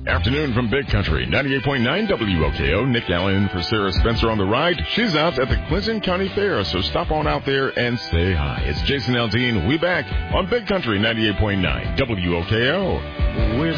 Afternoon from Big Country, 98.9 WOKO. Nick Allen for Sarah Spencer on the ride. She's out at the Clinton County Fair, so stop on out there and say hi. It's Jason Aldean. We back on Big Country, 98.9 WOKO.